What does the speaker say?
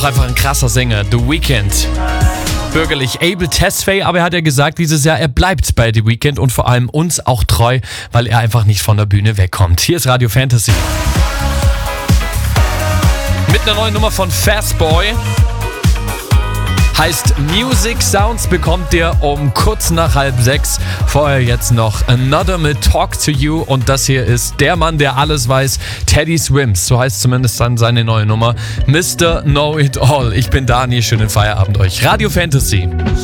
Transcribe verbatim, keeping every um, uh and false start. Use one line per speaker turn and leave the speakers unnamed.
einfach ein krasser Sänger, The Weeknd. Bürgerlich Abel Tesfaye, aber er hat ja gesagt dieses Jahr, er bleibt bei The Weeknd und vor allem uns auch treu, weil er einfach nicht von der Bühne wegkommt. Hier ist Radio Fantasy. Mit einer neuen Nummer von Fastboy. Heißt Music Sounds, bekommt ihr um kurz nach halb sechs. Vorher jetzt noch Another mit Talk to You. Und das hier ist der Mann, der alles weiß, Teddy Swims. So heißt zumindest dann seine neue Nummer. Mister Know It All. Ich bin Dani, schönen Feierabend euch. Radio Fantasy.